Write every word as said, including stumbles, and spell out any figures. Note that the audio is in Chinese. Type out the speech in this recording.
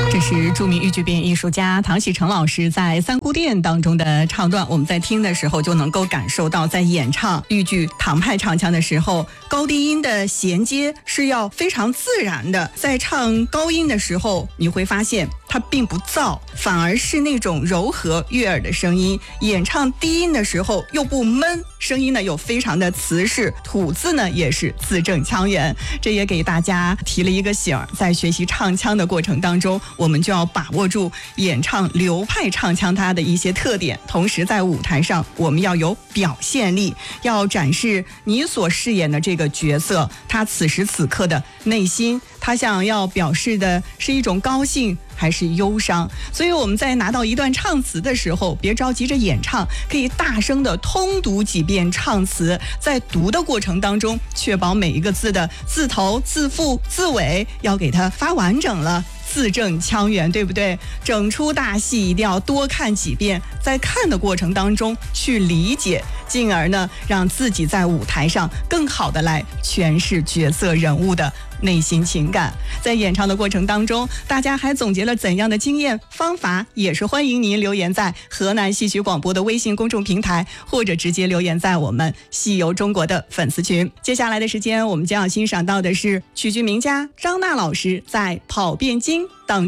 这是著名豫剧表演艺术家唐启成老师在《三姑店》当中的唱段，我们在听的时候就能够感受到，在演唱豫剧唐派唱腔的时候，高低音的衔接是要非常自然的。在唱高音的时候，你会发现它并不燥，反而是那种柔和悦耳的声音。演唱低音的时候又不闷，声音呢又非常的瓷实，吐字呢也是字正腔圆。这也给大家提了一个醒儿，在学习唱腔的过程当中，我们就要把握住演唱流派唱腔它的一些特点，同时在舞台上我们要有表现力，要展示你所饰演的这个角色他此时此刻的内心，他想要表示的是一种高兴还是忧伤。所以我们在拿到一段唱词的时候，别着急着演唱，可以大声的通读几遍唱词，在读的过程当中确保每一个字的字头、字腹、字尾要给它发完整了，字正腔圆，对不对？整出大戏一定要多看几遍，在看的过程当中去理解，进而呢让自己在舞台上更好的来诠释角色人物的内心情感。在演唱的过程当中，大家还总结了怎样的经验方法，也是欢迎您留言在河南戏曲广播的微信公众平台，或者直接留言在我们戏游中国的粉丝群。接下来的时间，我们将要欣赏到的是曲剧名家张娜老师在《跑汴京》当中